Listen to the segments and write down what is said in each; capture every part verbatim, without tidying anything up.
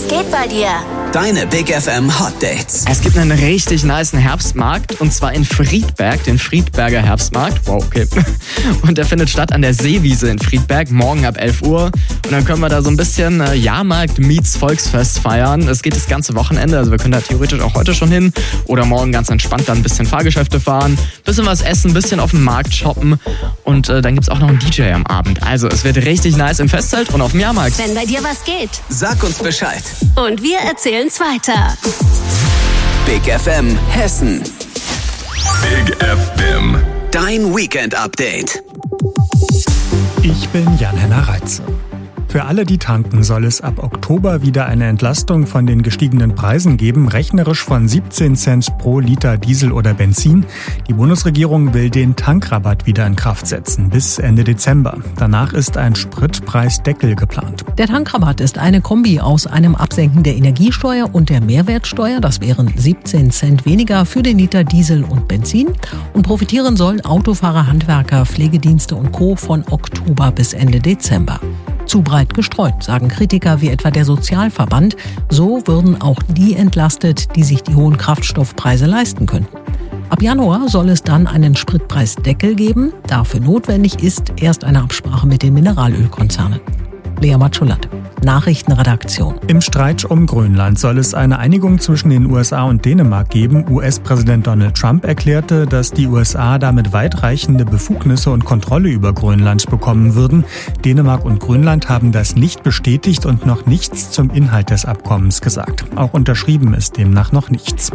Was geht bei dir? Deine Big F M Hot Dates. Es gibt einen richtig nicen Herbstmarkt und zwar in Friedberg, den Friedberger Herbstmarkt. Wow, okay. Und der findet statt an der Seewiese in Friedberg, morgen ab elf Uhr. Und dann können wir da so ein bisschen äh, Jahrmarkt meets Volksfest feiern. Es geht das ganze Wochenende, also wir können da theoretisch auch heute schon hin oder morgen ganz entspannt dann ein bisschen Fahrgeschäfte fahren, bisschen was essen, ein bisschen auf dem Markt shoppen und äh, dann gibt's auch noch einen D J am Abend. Also es wird richtig nice im Festzelt und auf dem Jahrmarkt. Wenn bei dir was geht. Sag uns Bescheid. Und wir erzählen's weiter. Big F M Hessen. Big F M. Dein Weekend Update. Ich bin Jan-Henner Reitze. Für alle, die tanken, soll es ab Oktober wieder eine Entlastung von den gestiegenen Preisen geben, rechnerisch von siebzehn Cent pro Liter Diesel oder Benzin. Die Bundesregierung will den Tankrabatt wieder in Kraft setzen, bis Ende Dezember. Danach ist ein Spritpreisdeckel geplant. Der Tankrabatt ist eine Kombi aus einem Absenken der Energiesteuer und der Mehrwertsteuer. Das wären siebzehn Cent weniger für den Liter Diesel und Benzin. Und profitieren sollen Autofahrer, Handwerker, Pflegedienste und Co. von Oktober bis Ende Dezember. Zu breit gestreut, sagen Kritiker wie etwa der Sozialverband. So würden auch die entlastet, die sich die hohen Kraftstoffpreise leisten könnten. Ab Januar soll es dann einen Spritpreisdeckel geben. Dafür notwendig ist erst eine Absprache mit den Mineralölkonzernen. Lea Matschulat, Nachrichtenredaktion. Im Streit um Grönland soll es eine Einigung zwischen den U S A und Dänemark geben. U S-Präsident Donald Trump erklärte, dass die U S A damit weitreichende Befugnisse und Kontrolle über Grönland bekommen würden. Dänemark und Grönland haben das nicht bestätigt und noch nichts zum Inhalt des Abkommens gesagt. Auch unterschrieben ist demnach noch nichts.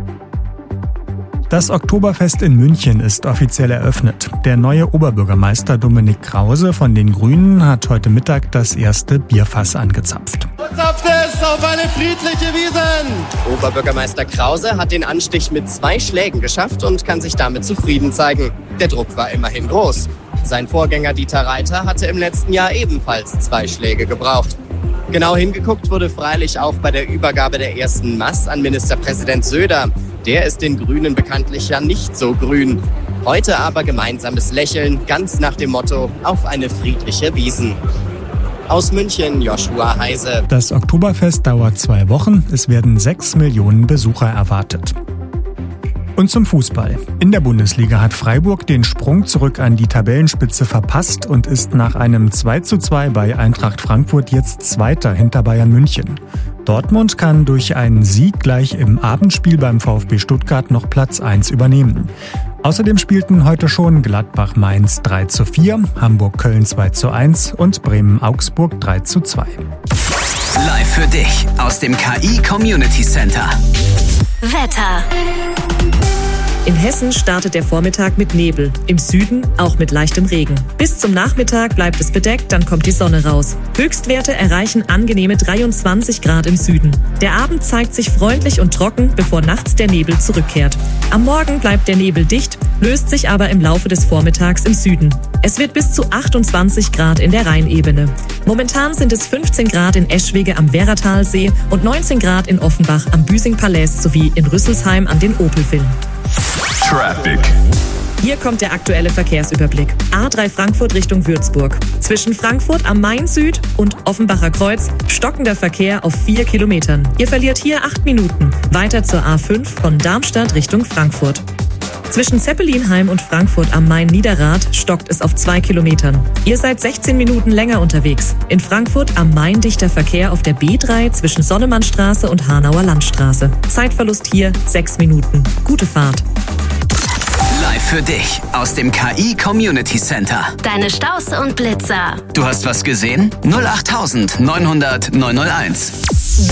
Das Oktoberfest in München ist offiziell eröffnet. Der neue Oberbürgermeister Dominik Krause von den Grünen hat heute Mittag das erste Bierfass angezapft. Zapft es auf eine friedliche Wiesn! Oberbürgermeister Krause hat den Anstich mit zwei Schlägen geschafft und kann sich damit zufrieden zeigen. Der Druck war immerhin groß. Sein Vorgänger Dieter Reiter hatte im letzten Jahr ebenfalls zwei Schläge gebraucht. Genau hingeguckt wurde freilich auch bei der Übergabe der ersten Maß an Ministerpräsident Söder. Der ist den Grünen bekanntlich ja nicht so grün. Heute aber gemeinsames Lächeln, ganz nach dem Motto, auf eine friedliche Wiesn. Aus München, Joshua Heise. Das Oktoberfest dauert zwei Wochen. Es werden sechs Millionen Besucher erwartet. Und zum Fußball. In der Bundesliga hat Freiburg den Sprung zurück an die Tabellenspitze verpasst und ist nach einem zwei zu zwei bei Eintracht Frankfurt jetzt Zweiter hinter Bayern München. Dortmund kann durch einen Sieg gleich im Abendspiel beim VfB Stuttgart noch Platz eins übernehmen. Außerdem spielten heute schon Gladbach-Mainz drei zu vier, Hamburg-Köln zwei zu eins und Bremen-Augsburg drei zu zwei. Live für dich aus dem K I Community Center. Wetter. In Hessen startet der Vormittag mit Nebel, im Süden auch mit leichtem Regen. Bis zum Nachmittag bleibt es bedeckt, dann kommt die Sonne raus. Höchstwerte erreichen angenehme dreiundzwanzig Grad im Süden. Der Abend zeigt sich freundlich und trocken, bevor nachts der Nebel zurückkehrt. Am Morgen bleibt der Nebel dicht, löst sich aber im Laufe des Vormittags im Süden. Es wird bis zu achtundzwanzig Grad in der Rheinebene. Momentan sind es fünfzehn Grad in Eschwege am Werratalsee und neunzehn Grad in Offenbach am Büsing-Palais sowie in Rüsselsheim an den Opelfillen. Traffic. Hier kommt der aktuelle Verkehrsüberblick. A drei Frankfurt Richtung Würzburg. Zwischen Frankfurt am Main Süd und Offenbacher Kreuz stockender Verkehr auf vier Kilometern. Ihr verliert hier acht Minuten. Weiter zur A fünf von Darmstadt Richtung Frankfurt. Zwischen Zeppelinheim und Frankfurt am Main-Niederrad stockt es auf zwei Kilometern. Ihr seid sechzehn Minuten länger unterwegs. In Frankfurt am Main dichter Verkehr auf der B drei zwischen Sonnemannstraße und Hanauer Landstraße. Zeitverlust hier sechs Minuten. Gute Fahrt. Live für dich aus dem K I Community Center. Deine Staus und Blitzer. Du hast was gesehen? null acht neun null null neun null eins.